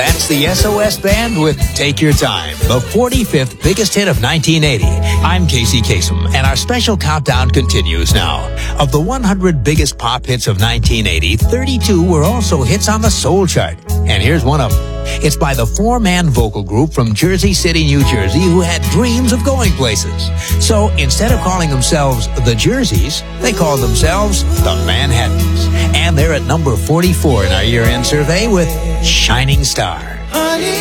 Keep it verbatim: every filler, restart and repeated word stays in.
That's the S O S Band with Take Your Time, the forty-fifth biggest hit of nineteen eighty. I'm Casey Kasem, and our special countdown continues now. Of the one hundred biggest pop hits of nineteen eighty, thirty-two were also hits on the soul chart. And here's one of them. It's by the four-man vocal group from Jersey City, New Jersey, who had dreams of going places. So instead of calling themselves the Jerseys, they called themselves the Manhattans. And they're at number forty-four in our year-end survey with Shining Star. Honey.